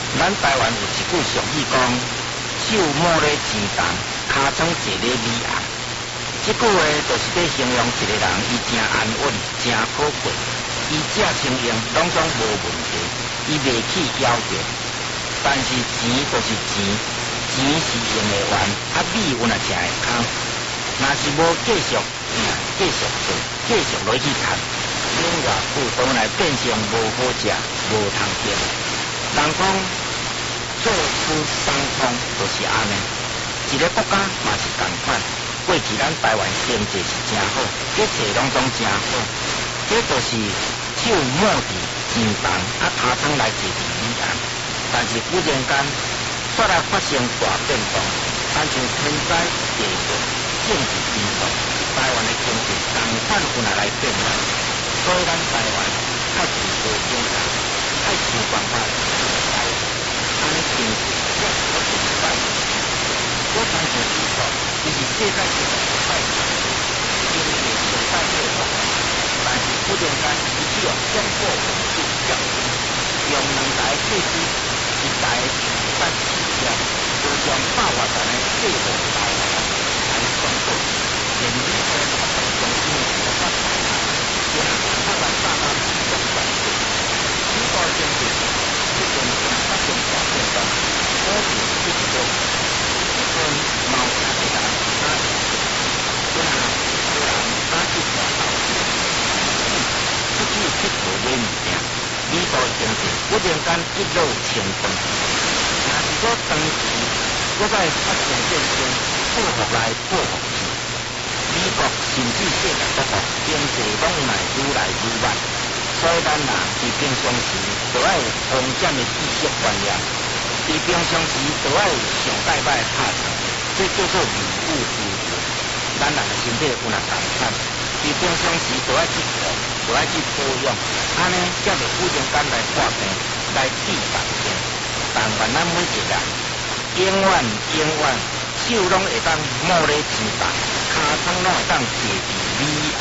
咱台湾有一句俗语讲，手摸咧钱重，尻川坐咧米红。这句话就是在形容一个人，伊真安稳，真可贵，伊这情形拢总无问题，伊袂去要求。但是钱就是钱，钱是用得完，米有若食会空。若是无继续继续做，继续落去赚，永外久当来变成无好食，无通见。人讲做事双通就是安尼，一个国家嘛是同款。过去咱台湾经济是真好，一切拢总真好，这就是手摸伫钱重，尻川来坐伫米红。但是忽然间，煞来发生大变动，亲像天灾地震、政治因素，台湾的经济同款有若来变坏，所以咱台湾爱自保经济，爱想办法来，安尼经济才可以发展。我常常指出，伊是世界性的发展，经济上大变动，但是忽然间伊只有中国文字教育，用2台设施。一台3起跳，就将8万人的计划台湾来创造，连理科大学中心合法台湾，也台湾大学中专业，许多经济出现发生大变动，股市一直落，一份毛钱的人哪里去？有人哪去大道出去佚佗买物件。美国经济忽然间一落千丈，若是说长期，搁再发生变迁，报复来报复去，美国甚至世界各国经济拢会愈来愈慢，所以咱人伫平常时就要有封建的知识观念，伫平常时就要有上大摆的拍算，这叫做礼物之福。咱人的身体有若同款，伫平常时就要去顾，就要去保养。安尼，才会忽然间来破病，来治病症。但愿咱每一个人，永远手拢会当摸咧钱重，尻川拢会当坐伫米